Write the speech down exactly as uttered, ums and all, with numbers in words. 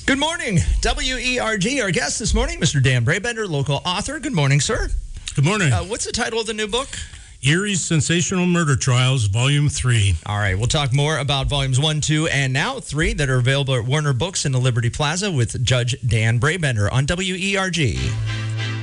Good morning, W E R G. Our guest this morning, Mister Dan Brabender, local author. Good morning, sir. Good morning. Uh, what's the title of the new book? Eerie's Sensational Murder Trials, Volume three. All right, we'll talk more about Volumes one, two, and now three that are available at Warner Books in the Liberty Plaza with Judge Dan Brabender on W E R G.